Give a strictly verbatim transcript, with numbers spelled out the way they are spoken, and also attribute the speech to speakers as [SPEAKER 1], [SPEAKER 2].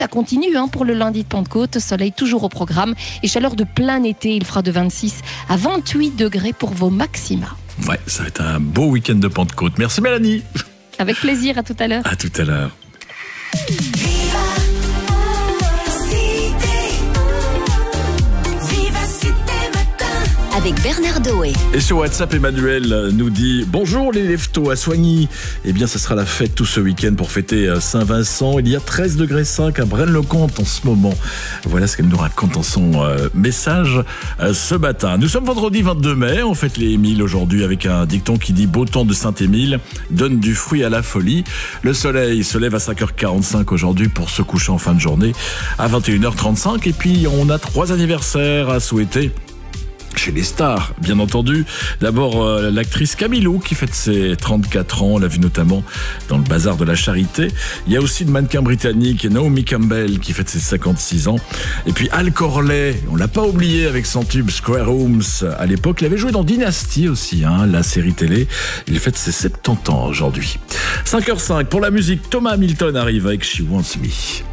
[SPEAKER 1] Ça continue hein, pour le lundi de Pentecôte, soleil toujours au programme et chaleur de plein été, il fera de vingt-six à vingt-huit degrés pour vos maxima.
[SPEAKER 2] Ouais, ça va être un beau week-end de Pentecôte. Merci Mélanie.
[SPEAKER 1] Avec plaisir, à tout à l'heure.
[SPEAKER 2] À tout à l'heure.
[SPEAKER 3] Avec Bernard Doé.
[SPEAKER 2] Et sur WhatsApp, Emmanuel nous dit « Bonjour les leftos à Soigny ». Eh bien, ce sera la fête tout ce week-end pour fêter Saint-Vincent. Il y a treize degrés cinq à Braine-le-Comte en ce moment. Voilà ce qu'elle nous raconte dans son euh, message euh, ce matin. Nous sommes vendredi vingt-deux mai, on fête les Émiles aujourd'hui avec un dicton qui dit « Beau temps de Saint-Émile, donne du fruit à la folie ». Le soleil se lève à cinq heures quarante-cinq aujourd'hui pour se coucher en fin de journée à vingt et une heures trente-cinq. Et puis, on a trois anniversaires à souhaiter. Chez les stars, bien entendu. D'abord, euh, l'actrice Camilo qui fête ses trente-quatre ans. On l'a vu notamment dans le Bazar de la Charité. Il y a aussi le mannequin britannique Naomi Campbell qui fête ses cinquante-six ans. Et puis Al Corley, on l'a pas oublié avec son tube Square Rooms. À l'époque, il avait joué dans Dynasty aussi, hein, la série télé. Il fête ses soixante-dix ans aujourd'hui. cinq heures cinq pour la musique. Thomas Hamilton arrive avec She Wants Me.